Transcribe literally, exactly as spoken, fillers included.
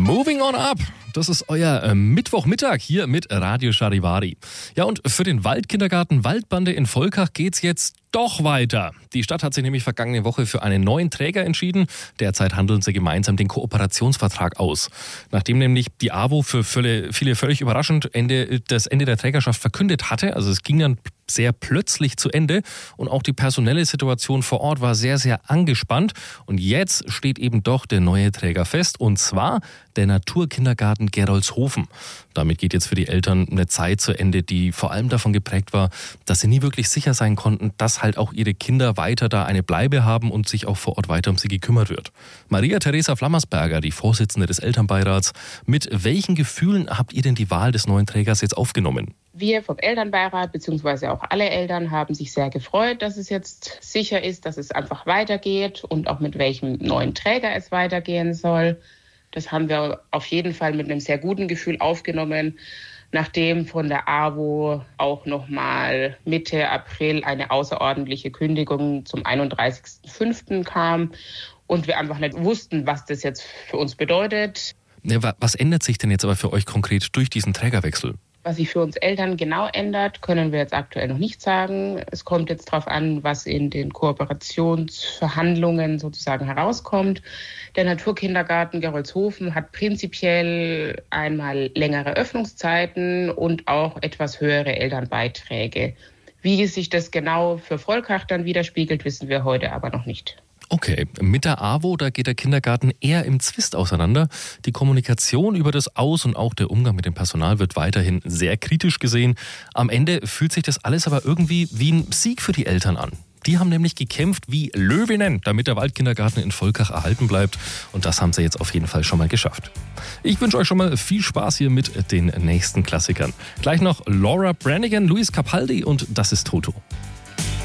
Moving on up. Das ist euer äh, Mittwochmittag hier mit Radio Charivari. Ja, und für den Waldkindergarten Waldbande in Volkach geht's jetzt doch weiter. Die Stadt hat sich nämlich vergangene Woche für einen neuen Träger entschieden. Derzeit handeln sie gemeinsam den Kooperationsvertrag aus. Nachdem nämlich die A W O für viele, viele völlig überraschend Ende, das Ende der Trägerschaft verkündet hatte, also es ging dann sehr plötzlich zu Ende und auch die personelle Situation vor Ort war sehr, sehr angespannt. Und jetzt steht eben doch der neue Träger fest, und zwar der Naturkindergarten Gerolzhofen. Damit geht jetzt für die Eltern eine Zeit zu Ende, die vor allem davon geprägt war, dass sie nie wirklich sicher sein konnten, dass halt auch ihre Kinder weiter da eine Bleibe haben und sich auch vor Ort weiter um sie gekümmert wird. Maria Theresa Flammersberger, die Vorsitzende des Elternbeirats, mit welchen Gefühlen habt ihr denn die Wahl des neuen Trägers jetzt aufgenommen? Wir vom Elternbeirat bzw. auch alle Eltern haben sich sehr gefreut, dass es jetzt sicher ist, dass es einfach weitergeht und auch mit welchem neuen Träger es weitergehen soll. Das haben wir auf jeden Fall mit einem sehr guten Gefühl aufgenommen, nachdem von der A W O auch nochmal Mitte April eine außerordentliche Kündigung zum einunddreißigsten fünften kam und wir einfach nicht wussten, was das jetzt für uns bedeutet. Was ändert sich denn jetzt aber für euch konkret durch diesen Trägerwechsel? Was sich für uns Eltern genau ändert, können wir jetzt aktuell noch nicht sagen. Es kommt jetzt darauf an, was in den Kooperationsverhandlungen sozusagen herauskommt. Der Naturkindergarten Gerolzhofen hat prinzipiell einmal längere Öffnungszeiten und auch etwas höhere Elternbeiträge. Wie sich das genau für Volkach dann widerspiegelt, wissen wir heute aber noch nicht. Okay, mit der A W O, da geht der Kindergarten eher im Zwist auseinander. Die Kommunikation über das Aus- und auch der Umgang mit dem Personal wird weiterhin sehr kritisch gesehen. Am Ende fühlt sich das alles aber irgendwie wie ein Sieg für die Eltern an. Die haben nämlich gekämpft wie Löwinnen, damit der Waldkindergarten in Volkach erhalten bleibt. Und das haben sie jetzt auf jeden Fall schon mal geschafft. Ich wünsche euch schon mal viel Spaß hier mit den nächsten Klassikern. Gleich noch Laura Branigan, Luis Capaldi und Das ist Toto.